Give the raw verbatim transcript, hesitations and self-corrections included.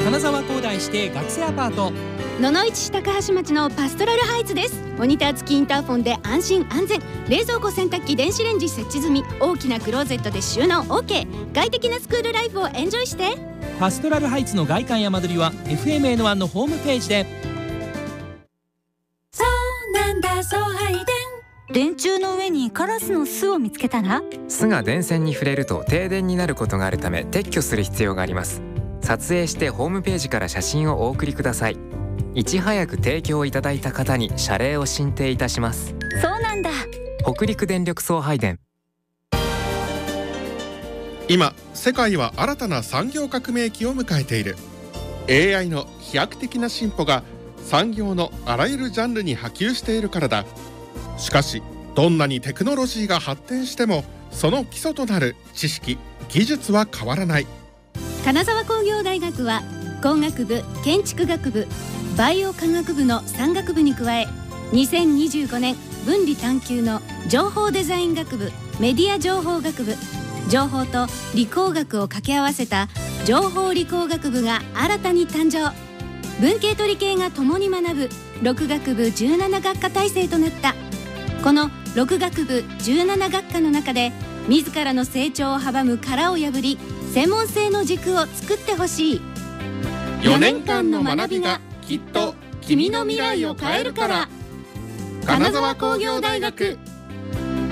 金沢工大指定学生アパート、 野々市市高橋町のパストラルハイツです。モニター付きインターフォンで安心安全、冷蔵庫、洗濯機、電子レンジ設置済み、大きなクローゼットで収納 OK、 快適なスクールライフをエンジョイして。 パストラルハイツの外観や間取りは エフエムエヌワン のホームページで。 そうなんだ、送配電。電柱の上にカラスの巣を見つけたら、 巣が電線に触れると停電になることがあるため撤去する必要があります。撮影してホームページから写真をお送りください。いち早く提供いただいた方に謝礼を進呈いたします。 そうなんだ。 北陸電力送配電。 今世界は新たな産業革命期を迎えている。 エーアイ の飛躍的な進歩が産業のあらゆるジャンルに波及しているからだ。しかしどんなにテクノロジーが発展しても、その基礎となる知識・技術は変わらない。 金沢工業大学は工学部、建築学部、バイオ科学部のさん学部に加え、にせんにじゅうごねん分離探究の情報デザイン学部、メディア情報学部、情報と理工学を掛け合わせた情報理工学部が新たに誕生。文系と理系が共に学ぶろく学部じゅうなな学科体制となった。このろく学部じゅうなな学科の中で、自らの成長を阻む殻を破り、専門性の軸を作ってほしい。 よねんかんの学びがきっと君の未来を変えるから。金沢工業大学。